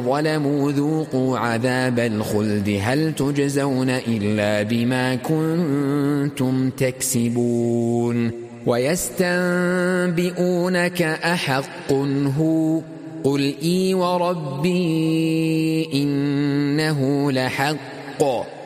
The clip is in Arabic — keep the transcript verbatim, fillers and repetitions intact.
ظلموا ذوقوا عذاب الخلد هل تجزون إلا بما كنتم تكسبون ويستنبئونك أحق هو قل إي وربي إنه لحق